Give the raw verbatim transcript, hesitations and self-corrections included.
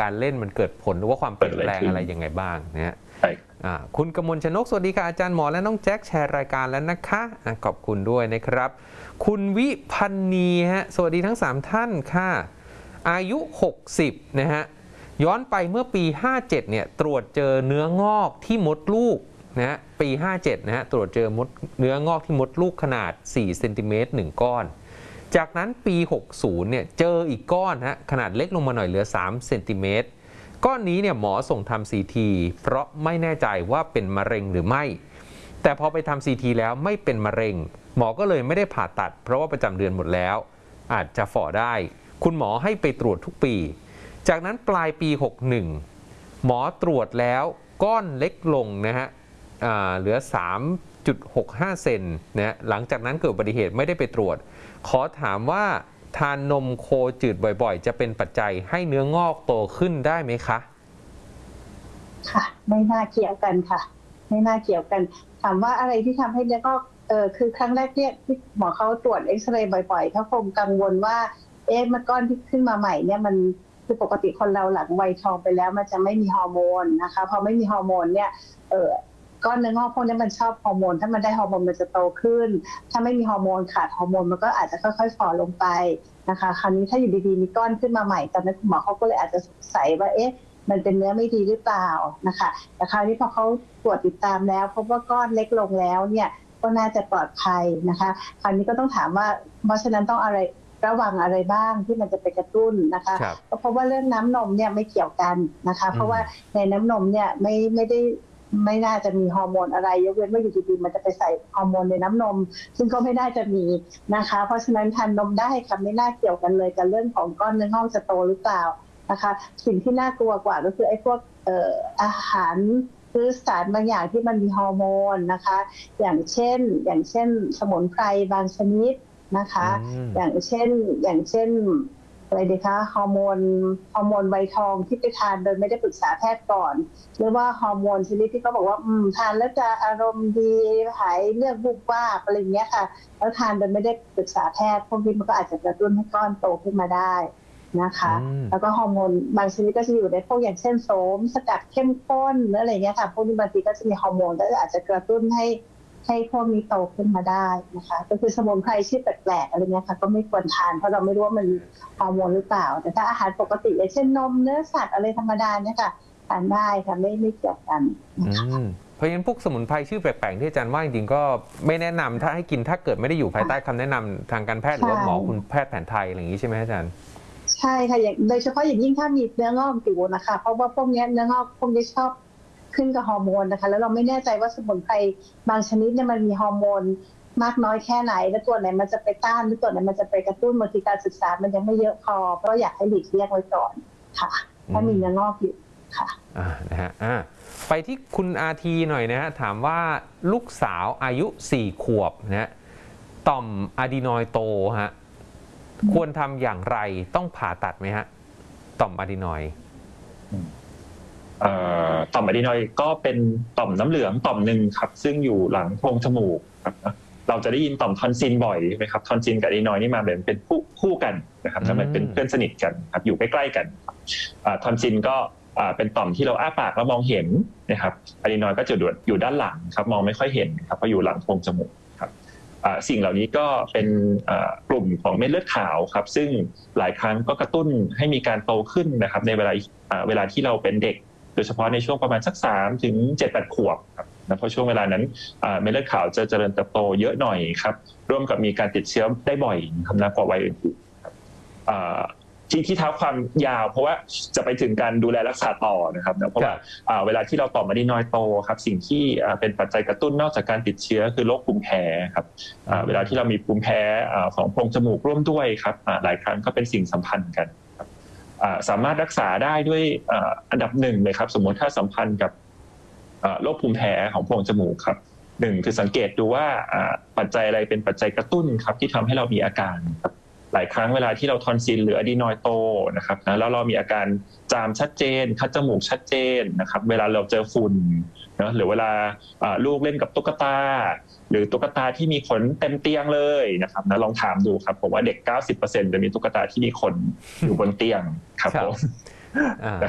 การเล่นมันเกิดผลหรือว่าความเปลี่ยนแปลงอะไรยังไงบ้างนะฮะคุณกมลชนกสวัสดีค่ะอาจารย์หมอและน้องแจ็คแชร์รายการแล้วนะคะขอบคุณด้วยนะครับคุณวิพันนีฮะสวัสดีทั้งสามท่านค่ะอายุหกสิบนะฮะย้อนไปเมื่อปีห้าเจ็ดเนี่ยตรวจเจอเนื้องอกที่มดลูกนะฮะปีห้าเจ็ดนะฮะตรวจเจอมดเนื้องอกที่มดลูกขนาดสี่เซนติเมตรหนึ่งก้อนจากนั้นปีหกสิบเนี่ยเจออีกก้อนฮะขนาดเล็กลงมาหน่อยเหลือสามเซนติเมตรก้อนนี้เนี่ยหมอส่งทำซีทีเพราะไม่แน่ใจว่าเป็นมะเร็งหรือไม่แต่พอไปทำซีทีแล้วไม่เป็นมะเร็งหมอก็เลยไม่ได้ผ่าตัดเพราะว่าประจำเดือนหมดแล้วอาจจะฝ่อได้คุณหมอให้ไปตรวจทุกปีจากนั้นปลายปีหกสิบเอ็ดหมอตรวจแล้วก้อนเล็กลงนะฮะเหลือ สามจุดหกห้า เซนนะหลังจากนั้นเกิดอุบัติเหตุไม่ได้ไปตรวจขอถามว่าทานนมโคจืดบ่อยๆจะเป็นปัจจัยให้เนื้องอกโตขึ้นได้ไหมคะค่ะไม่น่าเกี่ยวกันค่ะไม่น่าเกี่ยวกันถามว่าอะไรที่ทำให้เนื้องอกเออคือครั้งแรกเนี่ยที่หมอเขาตรวจเอ็กซเรย์บ่อยๆเขาคงกังวลว่าเอ๊ะมันก้อนที่ขึ้นมาใหม่เนี่ยมันคือปกติคนเราหลังวัยทองไปแล้วมันจะไม่มีฮอร์โมนนะคะพอไม่มีฮอร์โมนเนี่ยเออก้อนเนื้องอกพวกนี้มันชอบฮอร์โมนถ้ามันได้ฮอร์โมนมันจะโตขึ้นถ้าไม่มีฮอร์โมนขาดฮอร์โมนมันก็อาจจะค่อยๆฝ่อลงไปนะคะคราวนี้ถ้าอยู่ดีๆมีก้อนขึ้นมาใหม่ตอนนั้นคุณหมอเขาก็เลยอาจจะสงสัยว่าเอ๊ะมันเป็นเนื้อไม่ดีหรือเปล่านะคะแต่คราวนี้พอเขาตรวจติดตามแล้วพบว่าก้อนเล็กลงแล้วเนี่ยก็น่าจะปลอดภัยนะคะคราวนี้ก็ต้องถามว่าเพราะฉะนั้นต้องอะไรระวังอะไรบ้างที่มันจะไปกระตุ้นนะคะก็เพราะว่าเรื่องน้ำนมเนี่ยไม่เกี่ยวกันนะคะเพราะว่าในน้ำนมเนี่ยไม่ไม่ได้ไม่น่าจะมีฮอร์โมนอะไรยกเว้นว่าอยู่ดีๆมันจะไปใส่ฮอร์โมนในน้ำนมซึ่งก็ไม่น่าจะมีนะคะเพราะฉะนั้นทานนมได้ค่ะไม่น่าเกี่ยวกันเลยกับเรื่องของก้อนเนื้องอกจะโตหรือเปล่านะคะสิ่งที่น่ากลัวกว่าก็คือไอ้พวกเอ่ออาหารหรือสารบางอย่างที่มันมีฮอร์โมนนะคะอย่างเช่นอย่างเช่นสมุนไพรบางชนิดนะคะอย่างเช่นอย่างเช่นอะไรดีคะฮอร์โมนฮอร์โมนใบทองที่ไปทานโดยไม่ได้ปรึกษาแพทย์ก่อนหรือว่าฮอร์โมนชนิดที่เขาบอกว่าอืมทานแล้วจะอารมณ์ดีหายเรื่องบุบบ้าอะไรอย่างเงี้ยค่ะแล้วทานโดยไม่ได้ปรึกษาแพทย์พวกนี้มันก็อาจจะกระตุ้นให้ก้อนโตขึ้นมาได้นะคะแล้วก็ฮอร์โมนบางชนิดก็จะอยู่ในพวกอย่างเช่นโสมสกัดเข้มข้นหรืออะไรเงี้ยค่ะพวกนี้บางทีก็จะมีฮอร์โมนก็อาจจะกระตุ้นให้ให้พวกนี้โตขึ้นมาได้นะคะก็คือสมุนไพรชื่อแปลกๆอะไรเงี้ยค่ะก็ไม่ควรทานเพราะเราไม่รู้ว่ามันฮอร์โมนหรือเปล่าแต่ถ้าอาหารปกติอย่างเช่นนมเนื้อสัตว์อะไรธรรมดาเนี่ยค่ะทานได้ค่ะไม่ไม่เกี่ยวกันนะคะเพราะฉะนั้นพวกสมุนไพรชื่อแปลกๆที่อาจารย์ว่าจริงๆก็ไม่แนะนำถ้าให้กินถ้าเกิดไม่ได้อยู่ภายใต้คำแนะนำทางการแพทย์หรือว่าหมอคุณแพทย์แผนไทยอะไรอย่างนี้ใช่ไหมอาจารย์ใช่ค่ะอย่างโดยเฉพาะอย่างยิ่งถ้ามีเนื้องอกอยู่นะคะเพราะว่าพวกนี้เนื้องอกพวกนี้ชอบขึ้นกับฮอร์โมนนะคะแล้วเราไม่แน่ใจว่าสมุนไพรบางชนิดเนี่ยมันมีฮอร์โมนมากน้อยแค่ไหนและตัวไหนมันจะไปต้านหรือตัวไหนมันจะไปกระตุ้นบางทีการศึกษามันยังไม่เยอะพอเพราะอยากให้หลีกเลี่ยงไว้ก่อนค่ะถ้ามีเนื้องอกอยู่ค่ะอ่านะฮะอ่าไปที่คุณอาทีหน่อยนะฮะถามว่าลูกสาวอายุสี่ขวบนะฮะต่อมอะดีนอยด์โตฮะควรทำอย่างไรต้องผ่าตัดไหมฮะต่อมอะดีนอยด์ต่อมอะดีนอยด์ก็เป็นต่อมน้ำเหลืองต่อมหนึ่งครับซึ่งอยู่หลังโพรงจมูกครับเราจะได้ยินต่อมทอนซิลบ่อยไหมครับทอนซิลกับอะดีนอยด์นี่มาแบบเป็นคู่คู่กันนะครับแล้วมันเป็นเพื่อนสนิทกันครับอยู่ใกล้ๆกันทอนซิลก็เป็นต่อมที่เราอ้าปากแล้วมองเห็นนะครับอะดีนอยด์ก็จะอยู่ด้านหลังครับมองไม่ค่อยเห็นครับเพราะอยู่หลังโพรงจมูกครับสิ่งเหล่านี้ก็เป็นกลุ่มของเม็ดเลือดขาวครับซึ่งหลายครั้งก็กระตุ้นให้มีการโตขึ้นนะครับในเวลาเวลาที่เราเป็นเด็กโดยเฉพาะในช่วงประมาณสักสามถึงเจ็ดแปดขวบครับนะเพราะช่วงเวลานั้นเม็ดเลือดขาวจะเจริญเติบโตเยอะหน่อยครับร่วมกับมีการติดเชื้อได้บ่อยครับนะกว่าวัยอื่นๆครับที่ที่เท้าความยาวเพราะว่าจะไปถึงการดูแลรักษาต่อนะครับเพราะว่าเวลาที่เราต่อมอะดีนอยด์โตครับสิ่งที่เป็นปัจจัยกระตุ้นนอกจากการติดเชื้อคือโรคภูมิแพ้ครับเวลาที่เรามีภูมิแพ้ของโพรงจมูกร่วมด้วยครับหลายครั้งก็เป็นสิ่งสัมพันธ์กันสามารถรักษาได้ด้วยอันดับหนึ่งเลยครับสมมติถ้าสัมพันธ์กับโรคภูมิแพ้ของโพรงจมูกครับหนึ่งคือสังเกตดูว่าปัจจัยอะไรเป็นปัจจัยกระตุ้นครับที่ทำให้เรามีอาการครับหลายครั้งเวลาที่เราทอนซิลหรืออะดีนอยด์โตนะครับนะแล้วเรามีอาการจามชัดเจนคัดจมูกชัดเจนนะครับเวลาเราเจอฝุ่นนะหรือเวลาลูกเล่นกับตุ๊กตาหรือตุ๊กตาที่มีขนเต็มเตียงเลยนะครับนะลองถามดูครับผมว่าเด็ก เก้าสิบเปอร์เซ็นต์ จะมีตุ๊กตาที่มีขนอยู่บนเตียงครับผม